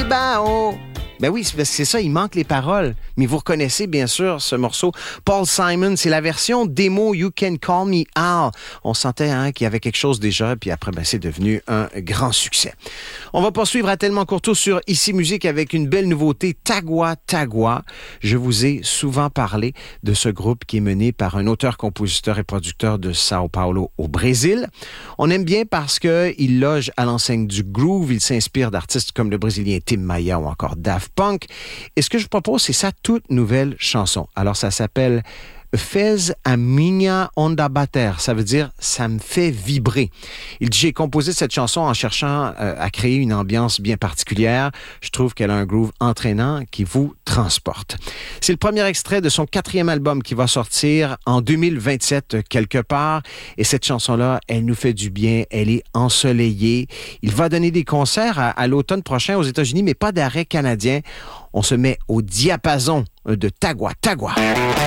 Bao. Ben oui, c'est ça, il manque les paroles. Mais vous reconnaissez bien sûr ce morceau. Paul Simon, c'est la version démo You Can Call Me Al. On sentait qu'il y avait quelque chose déjà, puis après, c'est devenu un grand succès. On va poursuivre à Tellement Courteau sur Ici Musique avec une belle nouveauté, Tagua Tagua. Je vous ai souvent parlé de ce groupe qui est mené par un auteur, compositeur et producteur de Sao Paulo au Brésil. On aime bien parce qu'il loge à l'enseigne du groove. Il s'inspire d'artistes comme le Brésilien Tim Maia ou encore Daft Punk. Et ce que je vous propose, c'est sa toute nouvelle chanson. Alors, ça s'appelle Fez a minha onda bater. Ça veut dire « ça me fait vibrer ». Il dit « j'ai composé cette chanson en cherchant à créer une ambiance bien particulière. Je trouve qu'elle a un groove entraînant qui vous transporte ». C'est le premier extrait de son 4e album qui va sortir en 2027 quelque part. Et cette chanson-là, elle nous fait du bien. Elle est ensoleillée. Il va donner des concerts à l'automne prochain aux États-Unis, mais pas d'arrêt canadien. On se met au diapason de Tagua Tagua.